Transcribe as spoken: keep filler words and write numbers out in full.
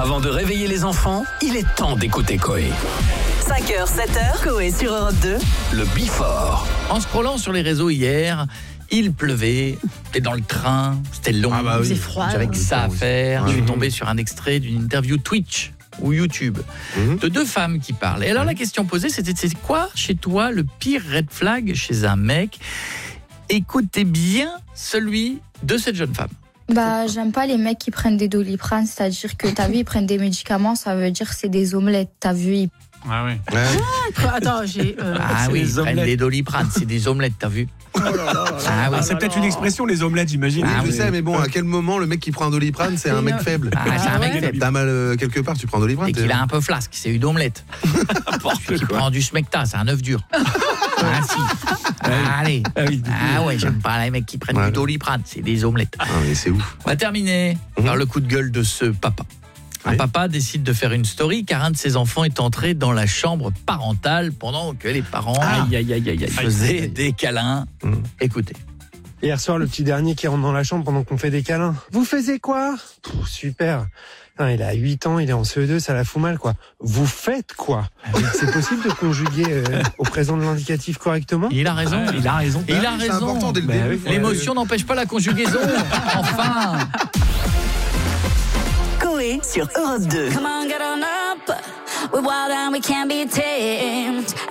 Avant de réveiller les enfants, il est temps d'écouter Coé. cinq heures, sept heures, Coé sur Europe deux. Le Before. En scrollant sur les réseaux hier, il pleuvait, j'étais dans le train, c'était long, Ah bah oui. C'est froid. j'avais que ça à faire. Ouais. Je suis tombé sur un extrait d'une interview Twitch ou YouTube Mhm. de deux femmes qui parlent. Et alors la question posée, c'était c'est quoi chez toi le pire red flag chez un mec? Écoutez bien celui de cette jeune femme. Bah, j'aime pas les mecs qui prennent des Doliprane, c'est-à-dire que t'as vu, ils prennent des médicaments, ça veut dire que c'est des omelettes, t'as vu. Ils... Ah oui. Ouais. Attends, j'ai. euh, Ah c'est oui, les ils prennent omelettes. des doliprane, c'est des omelettes, t'as vu? Ah oui, Ah, c'est peut-être une expression, les omelettes, j'imagine. Ah je oui. sais, mais bon, à quel moment le mec qui prend un Doliprane, c'est un mec faible? Ah, c'est un mec ouais. faible. T'as mal euh, quelque part, tu prends un Doliprane. Et t'es- qu'il a un peu flasque, c'est une omelette. Qui prend du smecta, c'est un œuf dur. Ah si. Allez. Ah oui. Ah ouais, j'aime pas les mecs qui prennent Ouais. du doliprane, c'est des omelettes. Ah, mais c'est ouf. On va terminer Mhm. par le coup de gueule de ce papa. Un Oui. papa décide de faire une story car un de ses enfants est entré dans la chambre parentale pendant que les parents Aïe, aïe, aïe, aïe, aïe. faisaient des câlins. Mhm. Écoutez. Hier soir, le petit dernier qui rentre dans la chambre pendant qu'on fait des câlins. Vous faisiez quoi? Pff, super. Putain, il a huit ans, il est en C E deux, ça la fout mal, quoi. Vous faites quoi? C'est possible de conjuguer euh, au présent de l'indicatif correctement? Il a raison. Ouais, il a raison. Il a C'est raison. important dès le Bah début. oui. L'émotion n'empêche pas la conjugaison. Enfin. Coé sur Europe deux. Come on, get on up. We're wild and we can't be tamed.